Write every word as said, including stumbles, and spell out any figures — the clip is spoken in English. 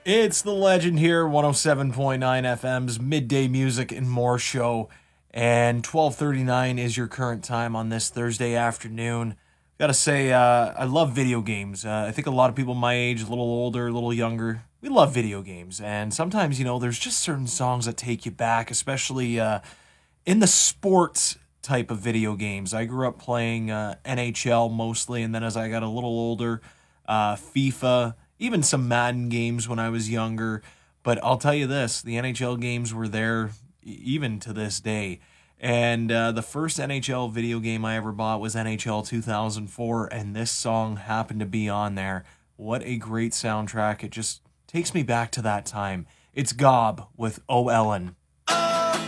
It's the legend here, one oh seven point nine F M's Midday Music and More show, and twelve thirty-nine is your current time on this Thursday afternoon. Gotta say, uh, I love video games. Uh, I think a lot of people my age, a little older, a little younger, we love video games. And sometimes, you know, there's just certain songs that take you back, especially uh, in the sports type of video games. I grew up playing uh, N H L mostly, and then as I got a little older, uh, FIFA, even some Madden games when I was younger. But I'll tell you this, the N H L games were there e- even to this day. And uh, the first N H L video game I ever bought was N H L two thousand four, and this song happened to be on there. What a great soundtrack. It just takes me back to that time. It's Gob with O. Ellen.